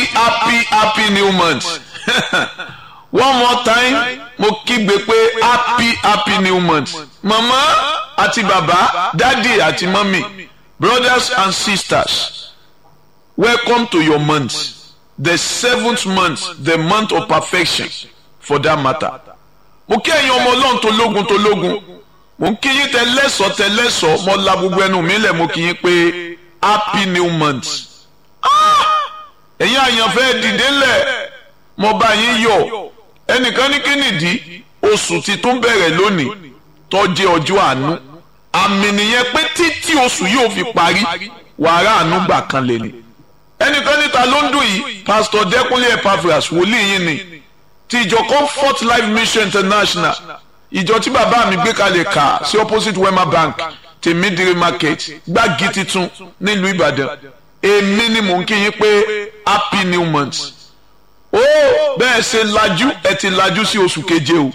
happy new month. One more time, mo kígbe pé happy new month. Mama àti bàbá, daddy àti mommy, brothers and sisters, welcome to your month, the 7th month, the month of perfection for that matter. Mo kí ẹ̀yin ọmọ Ọlọ́run tológun, mo kí yín tẹlẹ́sọ̀, mo la gbogbo ẹnu mi lẹ̀, mo kí yín pé happy new month. Ẹ̀yin àyànfẹ́ dìde lẹ̀, mo bá yín yọ̀. Ẹnìkan ní kí nìdí oṣù tí tún bẹ̀rẹ̀ lónìí tó jẹ́ ọjọ́ àánú. Àmì nìyẹn pé títí oṣù yóò fi parí wàrà àánú gbà kan lè ní. Ẹnìkan níta ló ń dùn yìí Pastor Dẹ́kunlé Epaphras wòlíì yín ni ti ìjọ Comfort Life Mission International, ìjọ tí bàbá mi gbé kalẹ̀ kà sí opposite Wema Bank Tèmídìrí Market Gbági titun nílùú Ìbàdàn. Èmi ni mò ń kí yín pé happy new month. Ó bẹ́ẹ̀ ṣe lajú ẹ ti lajú sí oṣù keje o.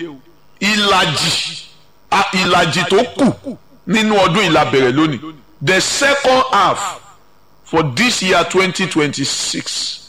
Ìlàjì tó kù nínú ọdún ìlàbẹ̀rẹ̀ lónìí. The second half for this year 2026.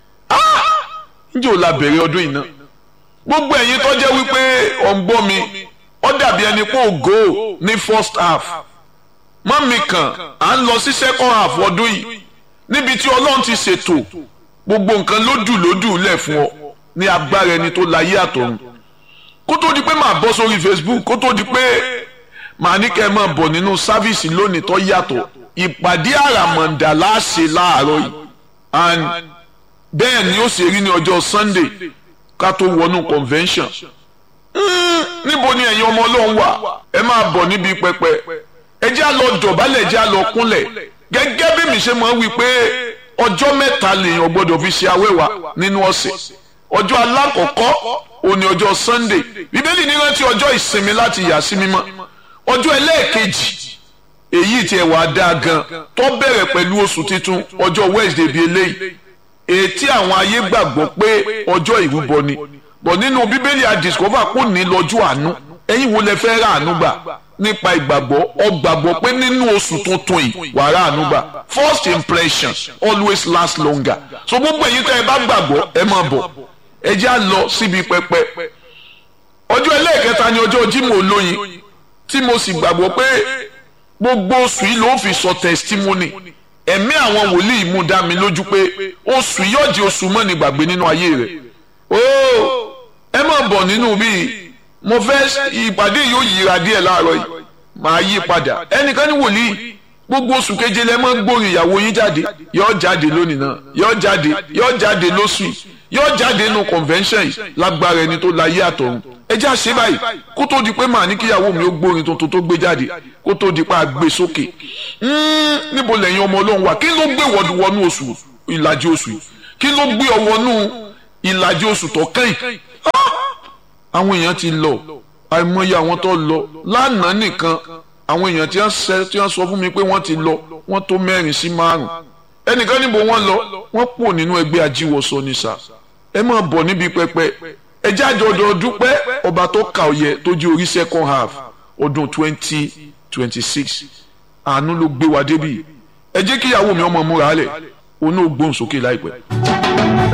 Ǹjẹ́ o la bẹ̀rẹ̀ ọdún yìí náà? Gbogbo ẹ̀yin tó jẹ́ wípé ọ̀ǹgbọ́n mi ó dàbí ẹni pé ògo ní first half. Mọ́mì kan à ń lọ sí second half ọdún yìí níbi tí Ọlọ́run ti ṣètò gbogbo nǹkan lódù lẹ̀ fún ọ ní agbára ẹni tó láyé àtọ̀run. Kó tó di pé màá bọ́ sórí Facebook, kó tó di pé màá ní kẹ́ ẹ máa bọ̀ nínú sáfíìsì lónìí tó yàtọ̀. Ìpàdé àràmọ̀ǹdà láṣẹ láàárọ̀ yìí and bẹ́ẹ̀ ni ó ṣe rí ní ọjọ́ Sunday ká tó wọnú convention. Níbo ni ẹ̀yin ọmọ Ọlọ́run wà? Ẹ máa bọ̀ níbi pẹpẹ. Ẹ jẹ́ á lọ dọ̀bálẹ̀, ẹ jẹ́ á lọ kúnlẹ̀. Gẹ́gẹ́ bí mi ṣe máa ń wí pé ọjọ́ mẹ́ta lèèyàn gbọ́dọ̀ fi ṣe awẹ́wà nínú ọ̀sẹ̀. Ọjọ́ alákọ̀ọ́kọ́ òní ọjọ́ Sunday. Bíbélì ní rántí ọjọ́ ìsinmi láti yà sí mímọ́. Ọjọ́ ẹlẹ́ẹ̀kejì èyí tí ẹ wà dáa gan tó bẹ̀rẹ̀ pẹ̀lú oṣù titun ọjọ́ Wednesday bíi eléyìí. Ètí àwọn ayé gbàgbọ́ pé ọjọ́ ìrúbọ ni. Bọ̀ nínú Bíbélì a discover kò ní lọ́jọ́ àánú. Ẹ̀yin wo lẹ fẹ́ rà àánú gbà? Nípa ìgbàgbọ́ ọ gbàgbọ́ pé nínú oṣù tuntun yìí wà rà àánú gbà. First impressions always last longer. So gbogbo ẹ̀yin tẹ́ ẹ bá gbàgbọ́ ẹ máa bọ̀. Ẹ jẹ́ á lọ síbi pẹpẹ. Ọjọ́ ẹlẹ́ẹ̀kẹta ni ọjọ́ Jímọ̀ olóyin tí mo sì gbàgbọ́ pé gbogbo oṣù yìí ló fi sọ testimony. Ẹ̀mí àwọn wòlíì mú dá mi lójú pé oṣù yóò di oṣù mọ́ni gbàgbé nínú ayé rẹ̀. Ẹ máa bọ̀ nínú bíi mo fẹ́ ìpàdé yóò yíra díẹ̀ láàárọ̀ yìí màá yí padà. Ẹnìkan ní wòlíì gbogbo oṣù keje lẹ mọ́ gbórin ìyàwó yín jáde. Yóò jáde lónìí náà, yóò jáde lóṣù yìí, yóò jáde nínú convention yìí lágbára ẹni tó láyé àtọ̀run. Ẹ já ṣe báyìí kó tó di pé màá ní kíyàwó mi ó gbórin tuntun tó gbé jáde kó tó di pé a gbé sókè. Níbo lẹ́yìn ọmọ Ọlọ́run wà? Kí ló gbé wọnú oṣù ìlàjì oṣù yìí? Kí ló gbé ọ wọnú ìlàjì oṣù tó kẹ́yìn? Àwọn èèyàn ti lọ, àìmọye àwọn tó lọ lánàá nìkan. Àwọn èèyàn tí wọ́n sọ fún mi pé wọ́n ti lọ wọ́n tó 4 sí 5. Ẹnìkan níbo wọ́n lọ, wọ́n pọ̀ nínú ẹgbẹ́ ajíwọ̀sọ ní sà. Ẹ máa bọ̀ níbi pẹpẹ. Ẹ jẹ́ àjọ̀dọ̀ dúpẹ́ ọba tó kà ọ̀yẹ tó jẹ́ orí second half ọdún 2026. Àánú ló gbé wa débì. Ẹ jẹ́ kíyàwó mi ọmọ múra lẹ̀, òun náà gbóhùn sókè láìpẹ́.